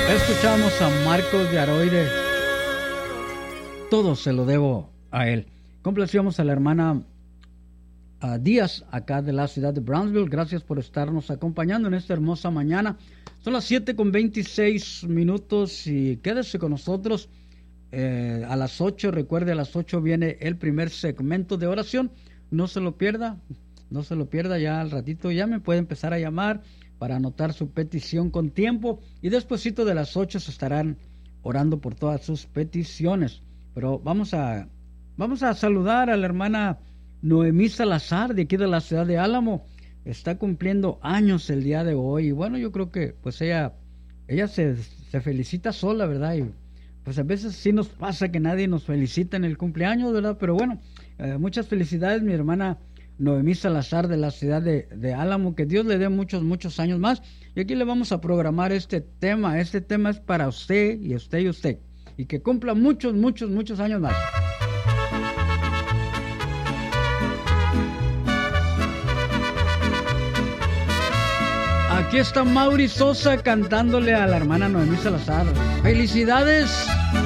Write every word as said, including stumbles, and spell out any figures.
Escuchamos a Marcos de Aroide. Todo se lo debo a él. Complacíamos a la hermana uh, Díaz, acá de la ciudad de Brownsville. Gracias por estarnos acompañando en esta hermosa mañana. Son las siete con veintiséis minutos y quédese con nosotros. Eh, a las ocho, recuerde, a las ocho viene el primer segmento de oración. No se lo pierda, no se lo pierda. Ya al ratito ya me puede empezar a llamar para anotar su petición con tiempo, y despuesito de las ocho se estarán orando por todas sus peticiones. Pero vamos a vamos a saludar a la hermana Noemí Salazar, de aquí de la ciudad de Álamo. Está cumpliendo años el día de hoy, y bueno, yo creo que pues ella ella se, se felicita sola, ¿verdad? Y pues a veces sí nos pasa que nadie nos felicita en el cumpleaños, ¿verdad? Pero bueno, eh, muchas felicidades, mi hermana Noemí Salazar, de la ciudad de, de Álamo. Que Dios le dé muchos, muchos años más. Y aquí le vamos a programar este tema. Este tema es para usted y usted y usted. Y que cumpla muchos, muchos, muchos años más. Aquí está Mauri Sosa cantándole a la hermana Noemí Salazar. ¡Felicidades!